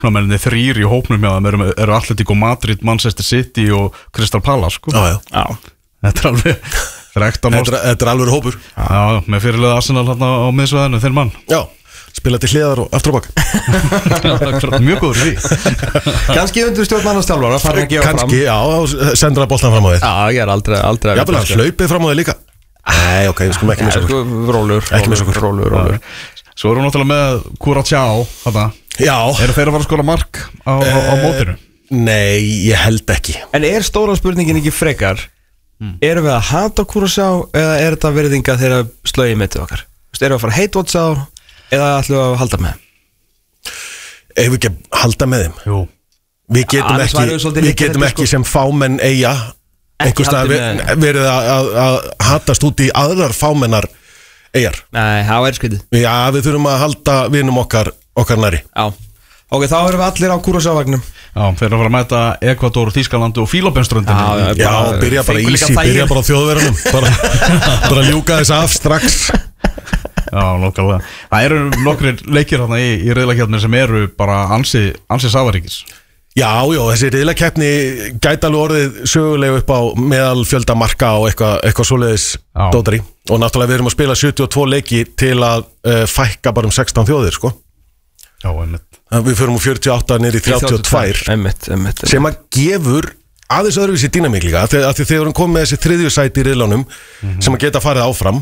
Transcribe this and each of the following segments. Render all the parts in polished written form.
menninni 3 í hópnum hjá þeim eru Atletico Madrid, Manchester City og Crystal Palace sko. Já. Þetta alveg Þetta alveg hópur. Já, með fyrirliða Arsenal hérna á miðsvæðinu, þeir mann. Já, spila til hliðar og aftur á bak. Mjög góður í því. Kannski undir stjórnmannastjálfara farin að gefa fram. Kannski, já, sendur að boltan fram á þig. Já, ég er aldrei Já, vel að hlaupið fram á þig líka. Nei, ok, við skulum ekki missa okkur. Rólur. Svo erum við náttúrulega með Curaçao þarna. Já. Eru þeir að fara að skora mark á mótinu? Nei, ég held ekki. En stóra spurningin ekki frekar? Erum við að hata Curaçao eða er þetta verðinga þegar slögið metið okkar? Erum við að fara að hate-watcha eða ætlum við að halda með? Ef við ekki halda með þeim. Jú. Við getum ekki sem fámenn eiga einhvers staðar verið að hatast út í aðrar fámennar eigar. Nei, það væri skrítið. Já, við þurfum að halda vinum okkar næri. Já. Ok, þá erum við allir á Curaçao-vagnum. Já, þeir eru að fara að mæta Ekvador, Þýskalandi og Fílóbenströndinni. Já, byrja bara á Þjóðverunum. Bara ljúka þess af strax. Já, nokkulega. Það eru nokkrir leikir hérna í riðlakeppni sem eru bara ansi safaríkis. Já, þessi riðlakeppni gæti alveg orðið sögulega upp á meðal fjölda marka og eitthvað svoleiðis dótari. Og náttúrulega við erum að spila 72 leiki til að fækka bara 16 þjóðir, sko. Já, einmitt. Við förum úr 48 niður í 32. Einmitt. Sem að gefur aðeins öðruvísi dýnamík líka. Af því þegar við erum komið með þessi 3. sæti í riðlunum sem að geta farið áfram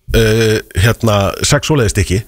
6 svoleiðis stykki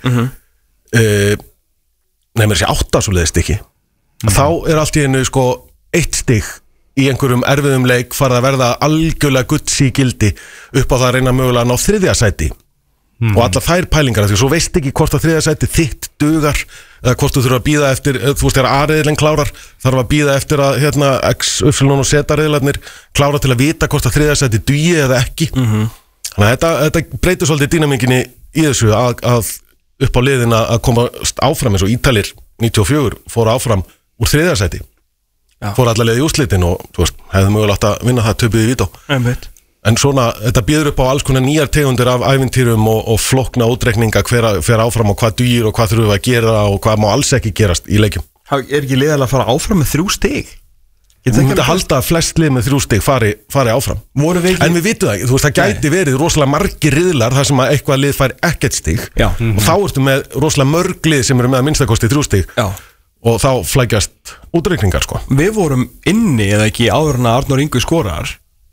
Nei, mér sé 8 svoleiðis stykki þá allt í einu sko 1 stykk í einhverjum erfiðum leik farið að verða algjörlega gudsi gildi upp á það að reyna mögulega að ná 3. sæti og allar þær pælingar því svo veist ekki hvort að 3. sæti þitt dugar eða hvort þú þurfa að bíða eftir þú veist þegar A-riðlinn klárar þarf að bíða eftir að X, Y og Z-riðlarnir klára til að vita hvort að 3. sæti dugi eða ekki þannig að þetta breytir svolítið dýnamíkinni í þessu að upp á liðin að komast áfram eins og Ítalir 94 fóru áfram úr 3. sæti fóru allar leið í úrslitin og þú veist, hefðu mögulega átt að vinna það töpuð í vító en svona, þetta býður upp á alls konar nýjar tegundir af ævintýrum og flókna útreikninga hver áfram og hvað dugir og hvað þurfum við að gera og hvað má alls ekki gerast í leikjum. Ekki liðalega að fara áfram með 3 stig? Þú myndi að halda að flest lið með 3 stig fari áfram en við vitum það, þú veist, það gæti verið rosalega margir riðlar þar sem að eitthvað lið fari ekkert stig og þá ertu með rosalega mörg lið sem eru með að minnstakosti 3 stig og þá flækjast útreikningar sko. Við vorum inni eða ekki áður en að Arnór Ingi skorar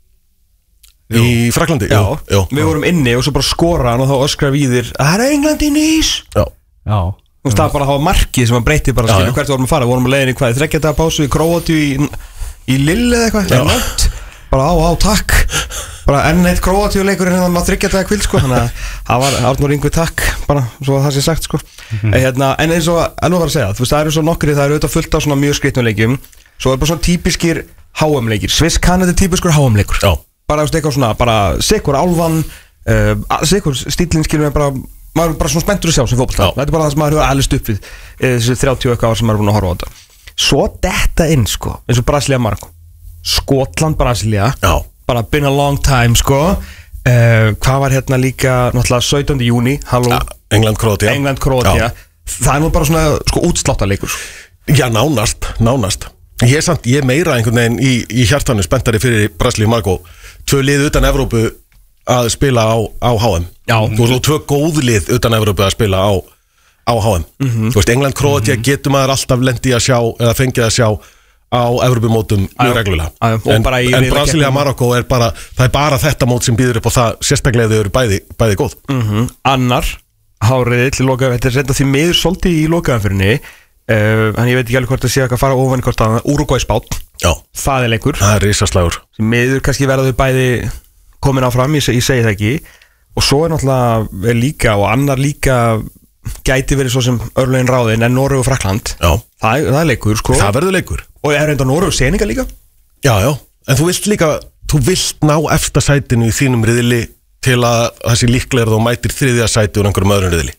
í Fraklandi? Já. Við vorum inni og svo bara skora hann og þá öskrar við þér það er England í nýs Þú veist, það bara að hafa markið sem að breyti bara skilur hvert við vorum að fara, við vorum að leiðin í hvað 3 daga pásu í Króatíu í Lille eða eitthvað bara á takk bara enn eitt Króatíu leikurinn hérna maður 3 daga kvild sko þannig að það var Arnór Ingi takk bara svo það sé sagt sko en eins og Elva var að segja þú veist það eru svo nokkri það eru auðvitað fullt á svona mjög skrýtnum leikjum svo er bara svona típiskir HM-leikir Sviss-Kanadi típiskur HM-leikur bara eitthvað svona bara sikur álvan sikur stílinn skilur við bara maður er bara svona spenntur að sjá sem fótbolta þetta er bara það sem maður hefur alveg upp við þessi 30 eitthvað ár sem maður er búin að horfa á þetta svo detta inn sko eins og Brasilia Marko Skotland Brasilia bara been a long time sko hvað var hérna líka náttúrulega 17. júni England Króatía það er nú bara svona sko útsláttarleikur já nánast ég er meira einhvern veginn í hjartanu spenntari fyrir Brasilia Marko 2 lið utan Evrópu að spila á HM og 2 góð lið utan Evrópu að spila á HM þú veist, England, Króatía getur maður alltaf lendi að sjá eða fengið að sjá á Evrópumótum mjög reglulega en Brasilia Marokko er bara það er bara þetta mót sem býður upp á það sérstaklega þau eru bæði góð Annar hárið til lokaðan þetta er reynda því miður svolítið í lokaðanfyrinni en ég veit ekki alveg hvort það sé að fara ofan í hvort að Uruguay spát það er leikur það er risaslagur miður kannski verða þau bæði komin áfram, ég segi það ekki og svo er náttúrulega líka og annar líka gæti verið svo sem örlögin ráðin en Noreg og Frakland það er leikur sko það verður leikur og er reynda Noreg og Senegal líka já en þú vilt ná efsta sætinu í þínum riðli til að það sé líklega þú mætir 3. sæti úr einhverjum öðrum riðli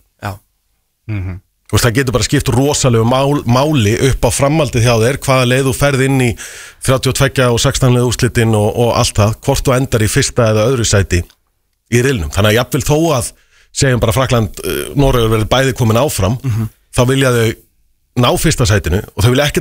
þú veist það getur bara skipt rosalegu máli upp á framhaldið hjá þér hvaða leið þú ferð inn í 32 og 16 leið úrslitin og allt það hvort þú endar í 1. eða öðru sæti í riðlnum þannig að jafnvel þó að segjum bara Frakland, Noregur verður bæði komin áfram þá vilja þau ná fyrsta sætinu og þau vilja ekki